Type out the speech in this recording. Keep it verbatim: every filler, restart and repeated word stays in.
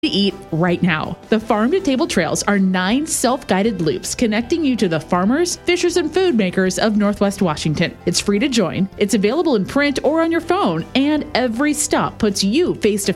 to eat right now. The Farm to Table Trails are nine self-guided loops connecting you to the farmers, fishers, and food makers of Northwest Washington. It's free to join. It's available in print or on your phone, and every stop puts you face to